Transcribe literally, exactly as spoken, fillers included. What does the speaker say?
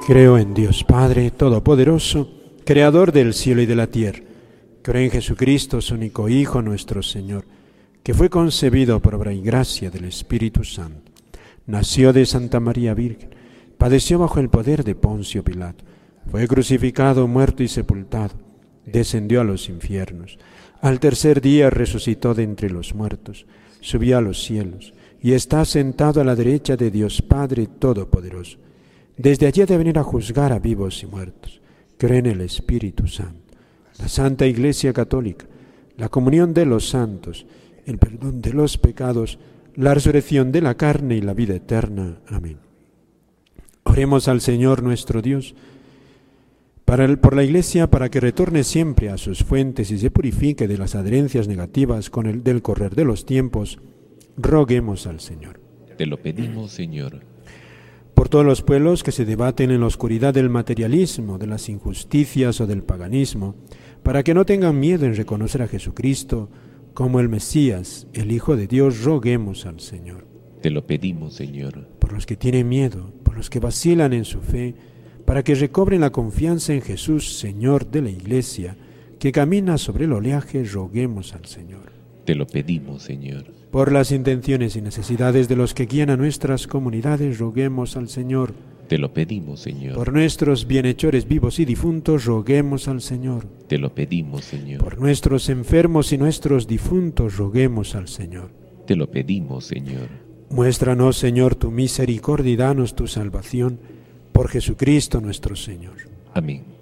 Creo en Dios Padre Todopoderoso, Creador del cielo y de la tierra. Creo en Jesucristo, su único Hijo, nuestro Señor, que fue concebido por obra y gracia del Espíritu Santo. Nació de Santa María Virgen, padeció bajo el poder de Poncio Pilato, fue crucificado, muerto y sepultado, descendió a los infiernos. Al tercer día resucitó de entre los muertos, subió a los cielos y está sentado a la derecha de Dios Padre Todopoderoso. Desde allí ha de venir a juzgar a vivos y muertos. Creo en el Espíritu Santo, la Santa Iglesia Católica, la comunión de los santos, el perdón de los pecados, la resurrección de la carne y la vida eterna. Amén. Oremos al Señor nuestro Dios para el, por la Iglesia, para que retorne siempre a sus fuentes y se purifique de las adherencias negativas con el del correr de los tiempos. Roguemos al Señor. Te lo pedimos, Señor. Por todos los pueblos que se debaten en la oscuridad del materialismo, de las injusticias o del paganismo, para que no tengan miedo en reconocer a Jesucristo como el Mesías, el Hijo de Dios, roguemos al Señor. Te lo pedimos, Señor. Por los que tienen miedo, por los que vacilan en su fe, para que recobren la confianza en Jesús, Señor de la Iglesia, que camina sobre el oleaje, roguemos al Señor. Te lo pedimos, Señor. Por las intenciones y necesidades de los que guían a nuestras comunidades, roguemos al Señor. Te lo pedimos, Señor. Por nuestros bienhechores vivos y difuntos, roguemos al Señor. Te lo pedimos, Señor. Por nuestros enfermos y nuestros difuntos, roguemos al Señor. Te lo pedimos, Señor. Muéstranos, Señor, tu misericordia y danos tu salvación. Por Jesucristo nuestro Señor. Amén.